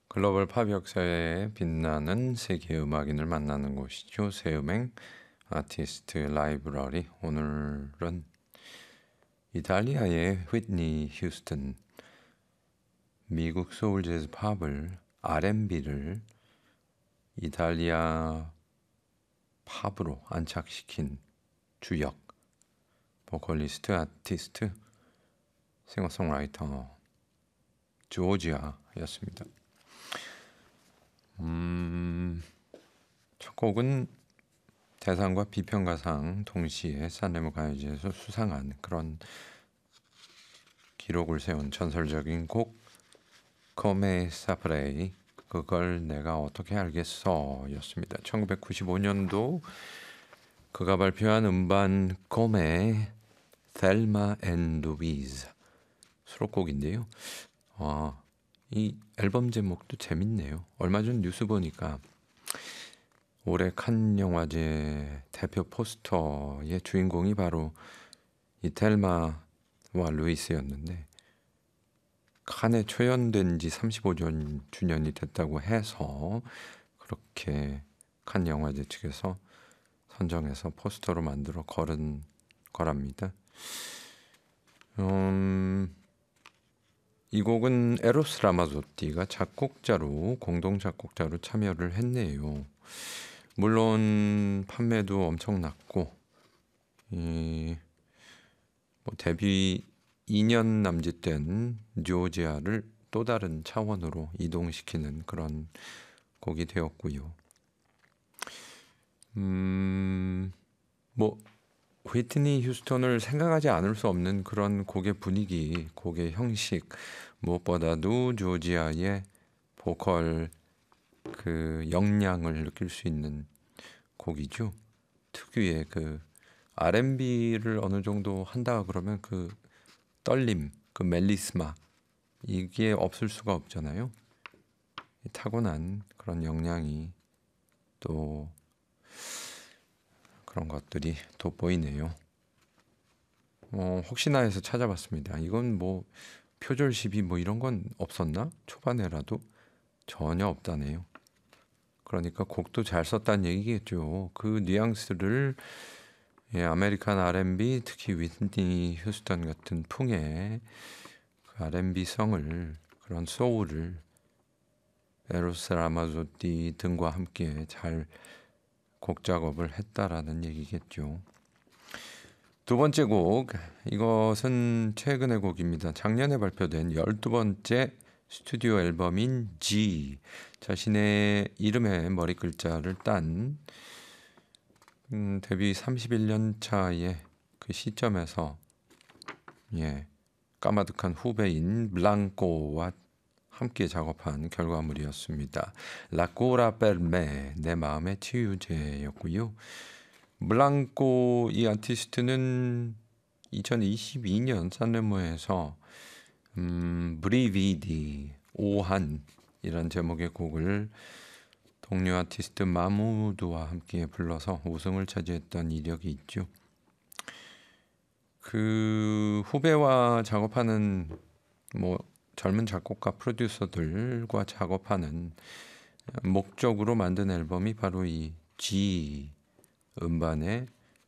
글로벌 팝 역사에 빛나는 세계 음악인을 만나는 곳이죠. 새음행 아티스트 라이브러리. 오늘은 이탈리아의 휘트니 휴스턴, 미국 소울 재즈 팝을 R&B를 이탈리아 팝으로 안착시킨 주역 보컬리스트, 아티스트, 싱어송라이터 조지아였습니다. 첫 곡은 대상과 비평가상 동시에 산레모 가요제에서 수상한 그런 기록을 세운 전설적인 곡 Come Saprei, 그걸 내가 어떻게 알겠어 였습니다. 1995년도 그가 발표한 음반 Come Thelma and Louise 수록곡인데요. 이 앨범 제목도 재밌네요. 얼마 전 뉴스 보니까 올해 칸 영화제 대표 포스터의 주인공이 바로 이 텔마와 루이스였는데, 칸에 초연된 지 35주년이 됐다고 해서 그렇게 칸 영화제 측에서 선정해서 포스터로 만들어 걸은 거랍니다. 이 곡은 에로스 라마조띠가 공동 작곡자로 참여를 했네요. 물론 판매도 엄청났고, 데뷔 2년 남짓된 조지아를 또 다른 차원으로 이동시키는 그런 곡이 되었고요. 휘트니 휴스턴을 생각하지 않을 수 없는 그런 곡의 분위기, 곡의 형식, 무엇보다도 조지아의 보컬 그 역량을 느낄 수 있는 곡이죠. 특유의 그 R&B를 어느 정도 한다 그러면 그 떨림, 그 멜리스마, 이게 없을 수가 없잖아요. 타고난 그런 역량이 또 그런 것들이 돋보이네요. 혹시나 해서 찾아봤습니다. 이건 표절 시비 이런 건 없었나? 초반에라도 전혀 없다네요. 그러니까 곡도 잘 썼다는 얘기겠죠. 그 뉘앙스를 아메리칸 R&B, 특히 휘트니 휴스턴 같은 풍의 그 R&B성을, 그런 소울을 에로스 라마조띠 등과 함께 잘 곡 작업을 했다라는 얘기겠죠. 두 번째 곡, 이것은 최근의 곡입니다. 작년에 발표된 12번째 스튜디오 앨범인 G, 자신의 이름의 머리 글자를 딴 데뷔 31년 차의 그 시점에서 까마득한 후배인 블랑코와 함께 작업한 결과물이었습니다. 라꼬라 벨메, 내 마음의 치유제였고요. 블랑코 이 아티스트는 2022년 산레모에서 브리비디, 오한이란 제목의 곡을 동료 아티스트 마무드와 함께 불러서 우승을 차지했던 이력이 있죠. 그 후배와 작업하는 젊은 작곡가 프로듀서들과 작업하는 목적으로 만든 앨범이 바로 이 G 음반의